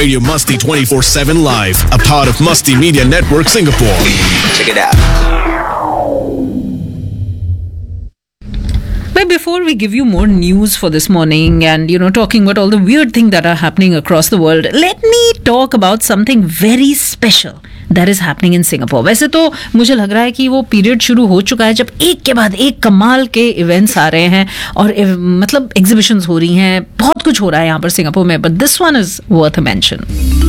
Radio Musty 24/7 Live, a part of Musty Media Network Singapore. Check it out. But before we give you more news for this morning and, talking about all the weird things that are happening across the world, let me talk about something very special that is happening in Singapore. वैसे तो मुझे लग रहा है कि वो period शुरू हो चुका है जब एक के बाद एक कमाल के इवेंट्स आ रहे हैं और मतलब एग्जीबिशंस हो रही हैं, बहुत कुछ हो रहा है यहाँ पर सिंगापुर में, but this one is worth a mention.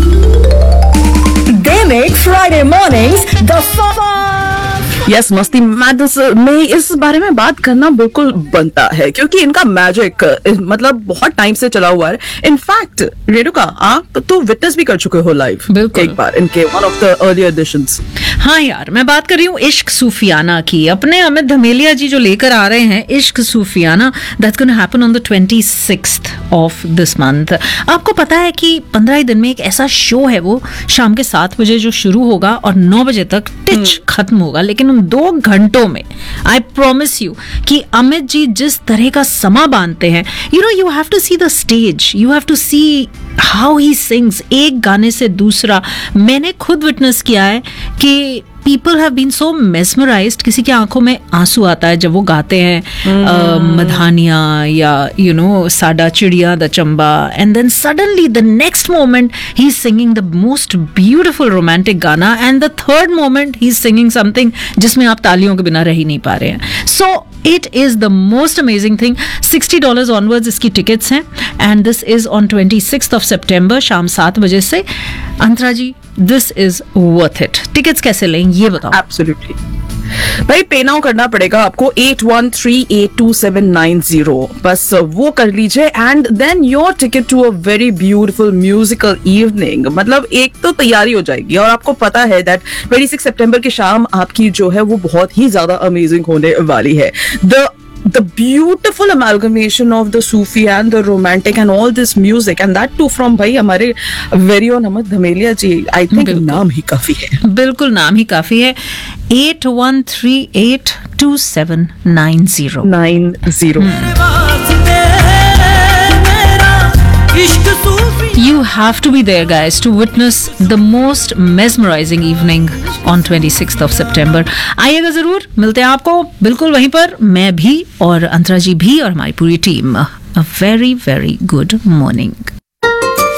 They make Friday mornings the fun. Yes, मस्ती मैडनेस में इस बारे में बात करना बिल्कुल बनता है क्योंकि इनका मैजिक मतलब बहुत टाइम से चला हुआ है. इनफैक्ट रेणुका, आप तो विटनेस भी कर चुके हो लाइव एक बार इनके one of the earlier editions. हाँ यार, मैं बात कर रही हूँ इश्क सूफियाना की. अपने अमित धमेलिया जी जो लेकर आ रहे हैं इश्क सूफियाना, that's gonna happen on the 26th of this month. आपको पता है कि 15 दिन में एक ऐसा शो है, वो शाम के 7 बजे जो शुरू होगा और 9 बजे तक टिच खत्म होगा, लेकिन उन 2 घंटों में आई प्रॉमिस यू कि अमित जी जिस तरह का समा बांधते हैं, you have to see the stage, you have to see how he sings. एक गाने से दूसरा मैंने खुद विटनेस किया है कि people have been so mesmerised, किसी की आंखों में आंसू आता है जब वो गाते हैं मधानिया या साडा चिड़िया the Chamba, and then suddenly the next moment he is singing the most beautiful romantic गाना, and the third moment he is singing something जिसमें आप तालियों के बिना रह ही नहीं पा रहे हैं. So it is the most amazing thing. $60 onwards इसकी टिकट्स हैं and this is on 26th of September शाम 7 बजे से. अंतरा जी, this is worth it. Tickets कैसे लें ये बताओ. एब्सोल्युटली भाई, पे नाउ करना पड़ेगा आपको 81382790. बस वो कर लीजिए and then your ticket to a very beautiful musical evening. मतलब एक तो तैयारी हो जाएगी और आपको पता है दैट 26 सितंबर की शाम आपकी जो है वो बहुत ही ज्यादा अमेजिंग होने वाली है. The beautiful amalgamation of the Sufi and the romantic and all this music, and that too from भाई हमारे very own Amit धमेलिया ji. I think नाम ही काफी है. बिल्कुल नाम ही काफी है. 81382790. You have to be there, guys, to witness the most mesmerizing evening on 26th of September. आइएगा जरूर, मिलते हैं आपको बिल्कुल वहीं पर. मैं भी और अंतरा जी भी और हमारी पूरी team. A very, very good morning.